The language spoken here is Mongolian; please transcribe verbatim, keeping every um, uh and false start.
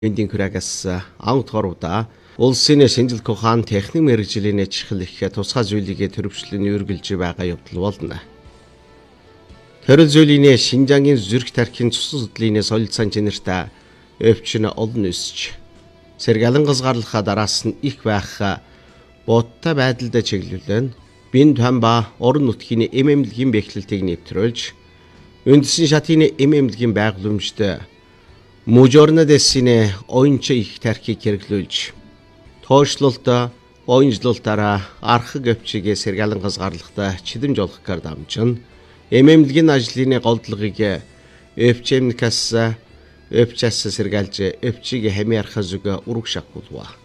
Эндийн хүраагаас аудгаар удаа улсын шинжилгээ ухаан техник мэргэжлийн ачаалал их тусгай зүйлийг төрөвчлөн үргэлж байгаа явдал болно. Тэр зүйлийн Шинжангийн зүрх тархины цус судлалын солилцоон чанартай өвчин олон өсч сэргэлэн газгаарлахаа дараас нь их байх бодтой байдалд чиглүүлэн бин тамба орон нутгийн эм эмнэлгийн бэхлэлтийг нэвтрүүлж үндсэн шатны эм эмнэлгийн байгууламжтай Мужорна дэсине ойнч их тархийг хэрэглүүлж тоошлолтой ойнжлолтаараа архаг өвчигээ сэргэлэн газгаарлахтай чидэмж олох гар дамжин эм эмнэлгийн ажлын голдлогыг өвчмнкас өвчс сэргэлж өвчийг хамиарах зүг урагшах болов.